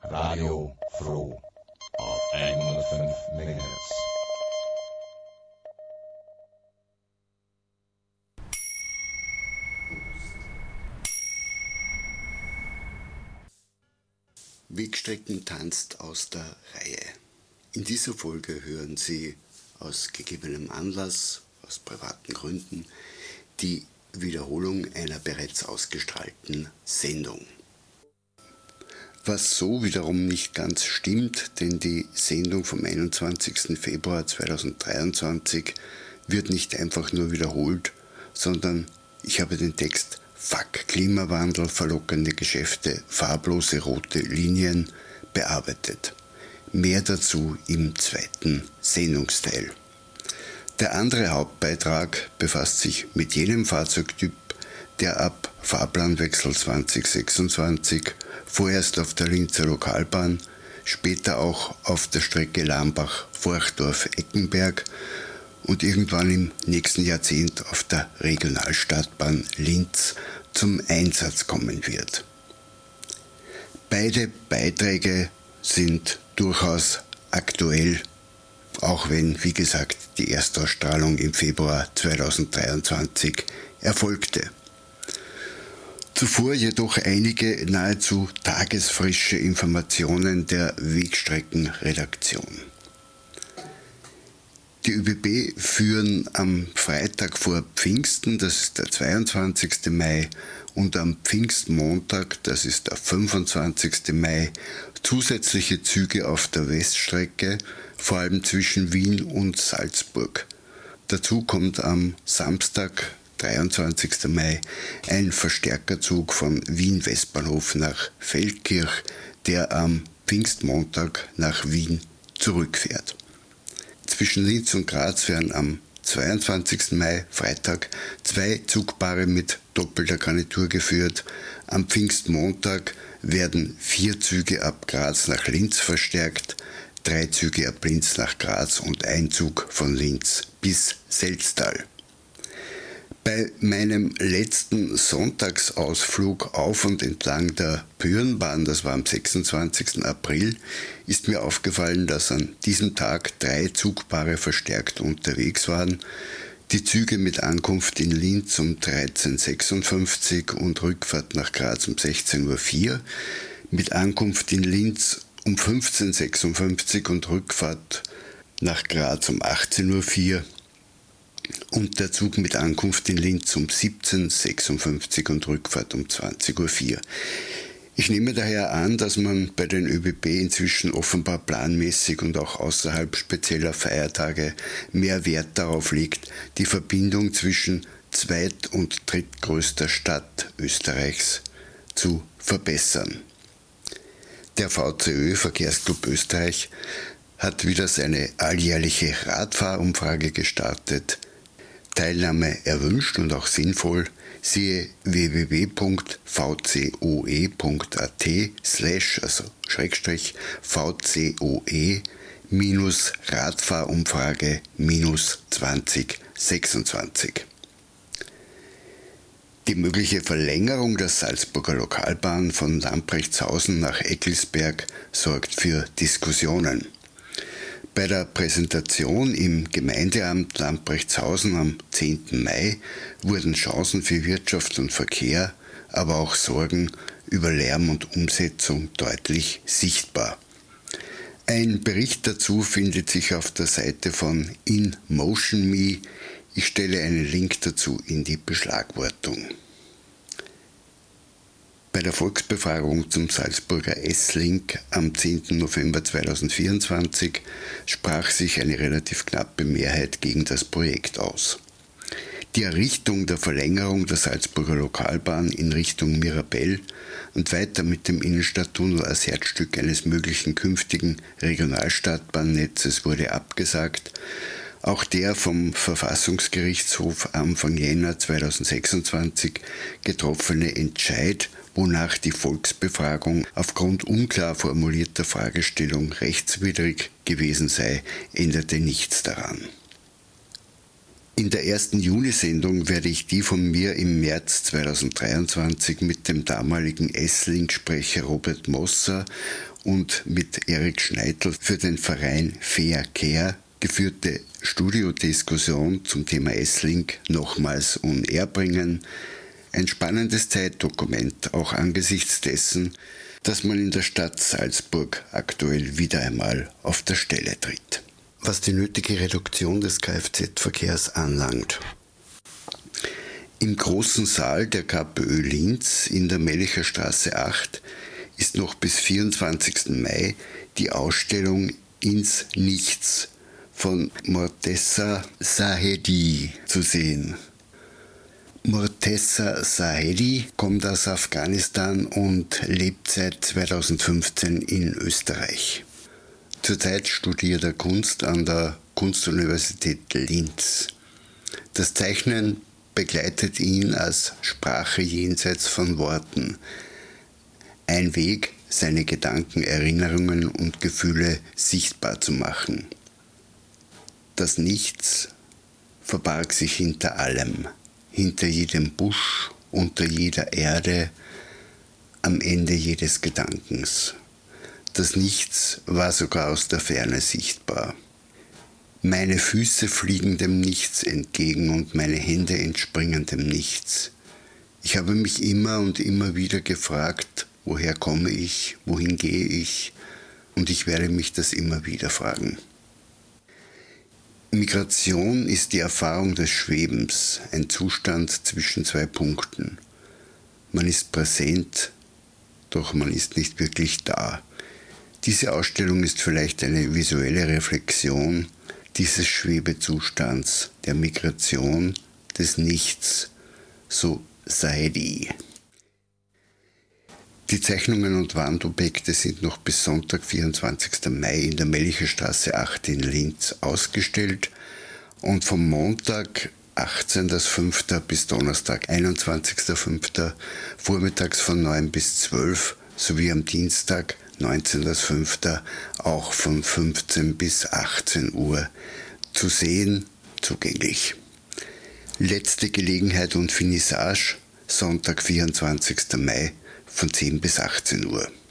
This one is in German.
Radio Froh auf 105 MHz. Wegstrecken tanzt aus der Reihe. In dieser Folge hören Sie aus gegebenem Anlass, aus privaten Gründen, die Wiederholung einer bereits ausgestrahlten Sendung. Was so wiederum nicht ganz stimmt, denn die Sendung vom 21. Februar 2023 wird nicht einfach nur wiederholt, sondern ich habe den Text Fuck Klimawandel, verlockende Geschäfte, farblose rote Linien bearbeitet. Mehr dazu im zweiten Sendungsteil. Der andere Hauptbeitrag befasst sich mit jenem Fahrzeugtyp, der ab Fahrplanwechsel 2026 vorerst auf der Linzer Lokalbahn, später auch auf der Strecke Lambach-Forchdorf-Eckenberg und irgendwann im nächsten Jahrzehnt auf der Regionalstadtbahn Linz zum Einsatz kommen wird. Beide Beiträge sind durchaus aktuell, auch wenn, wie gesagt, die Erstausstrahlung im Februar 2023 erfolgte. Zuvor jedoch einige nahezu tagesfrische Informationen der Wegstreckenredaktion. Die ÖBB führen am Freitag vor Pfingsten, das ist der 22. Mai, und am Pfingstmontag, das ist der 25. Mai, zusätzliche Züge auf der Weststrecke, vor allem zwischen Wien und Salzburg. Dazu kommt am Samstag, 23. Mai, ein Verstärkerzug von Wien-Westbahnhof nach Feldkirch, der am Pfingstmontag nach Wien zurückfährt. Zwischen Linz und Graz werden am 22. Mai, Freitag, 2 Zugpaare mit doppelter Garnitur geführt. Am Pfingstmontag werden 4 Züge ab Graz nach Linz verstärkt, 3 Züge ab Linz nach Graz und ein Zug von Linz bis Selztal. Bei meinem letzten Sonntagsausflug auf und entlang der Pyrenbahn, das war am 26. April, ist mir aufgefallen, dass an diesem Tag 3 Zugpaare verstärkt unterwegs waren. Die Züge mit Ankunft in Linz um 13.56 Uhr und Rückfahrt nach Graz um 16.04 Uhr, mit Ankunft in Linz um 15.56 Uhr und Rückfahrt nach Graz um 18.04 Uhr. Und der Zug mit Ankunft in Linz um 17.56 Uhr und Rückfahrt um 20.04 Uhr. Ich nehme daher an, dass man bei den ÖBB inzwischen offenbar planmäßig und auch außerhalb spezieller Feiertage mehr Wert darauf legt, die Verbindung zwischen zweit- und drittgrößter Stadt Österreichs zu verbessern. Der VCÖ, Verkehrsclub Österreich, hat wieder seine alljährliche Radfahrumfrage gestartet. Teilnahme erwünscht und auch sinnvoll, siehe www.vcoe.at/Radfahrumfrage-2026. Die mögliche Verlängerung der Salzburger Lokalbahn von Lamprechtshausen nach Eckelsberg sorgt für Diskussionen. Bei der Präsentation im Gemeindeamt Lamprechtshausen am 10. Mai wurden Chancen für Wirtschaft und Verkehr, aber auch Sorgen über Lärm und Umsetzung deutlich sichtbar. Ein Bericht dazu findet sich auf der Seite von InMotionMe. Ich stelle einen Link dazu in die Beschlagwortung. Bei der Volksbefragung zum Salzburger S-Link am 10. November 2024 sprach sich eine relativ knappe Mehrheit gegen das Projekt aus. Die Errichtung der Verlängerung der Salzburger Lokalbahn in Richtung Mirabell und weiter mit dem Innenstadttunnel als Herzstück eines möglichen künftigen Regionalstadtbahnnetzes wurde abgesagt. Auch der vom Verfassungsgerichtshof Anfang Jänner 2026 getroffene Entscheid, wonach die Volksbefragung aufgrund unklar formulierter Fragestellung rechtswidrig gewesen sei, änderte nichts daran. In der ersten Juni-Sendung werde ich die von mir im März 2023 mit dem damaligen S-Link-Sprecher Robert Mosser und mit Erik Schneidl für den Verein Fair Care geführte Studiodiskussion zum Thema Essling nochmals on air bringen. Ein spannendes Zeitdokument, auch angesichts dessen, dass man in der Stadt Salzburg aktuell wieder einmal auf der Stelle tritt. Was die nötige Reduktion des Kfz-Verkehrs anlangt. Im großen Saal der KPÖ Linz in der Mellicher Straße 8 ist noch bis 24. Mai die Ausstellung Ins Nichts von Morteza Zahedi zu sehen. Morteza Zahedi kommt aus Afghanistan und lebt seit 2015 in Österreich. Zurzeit studiert er Kunst an der Kunstuniversität Linz. Das Zeichnen begleitet ihn als Sprache jenseits von Worten. Ein Weg, seine Gedanken, Erinnerungen und Gefühle sichtbar zu machen. Das Nichts verbarg sich hinter allem, hinter jedem Busch, unter jeder Erde, am Ende jedes Gedankens. Das Nichts war sogar aus der Ferne sichtbar. Meine Füße fliegen dem Nichts entgegen und meine Hände entspringen dem Nichts. Ich habe mich immer und immer wieder gefragt, woher komme ich, wohin gehe ich, und ich werde mich das immer wieder fragen. Migration ist die Erfahrung des Schwebens, ein Zustand zwischen zwei Punkten. Man ist präsent, doch man ist nicht wirklich da. Diese Ausstellung ist vielleicht eine visuelle Reflexion dieses Schwebezustands, der Migration, des Nichts, so Zahedi. Die Zeichnungen und Wandobjekte sind noch bis Sonntag, 24. Mai in der Mellicher Straße 8 in Linz ausgestellt und vom Montag 18.05. bis Donnerstag 21.05. vormittags von 9 bis 12 sowie am Dienstag 19.05. auch von 15 bis 18 Uhr zu sehen, zugänglich. Letzte Gelegenheit und Finissage Sonntag, 24. Mai von 10 bis 18 Uhr.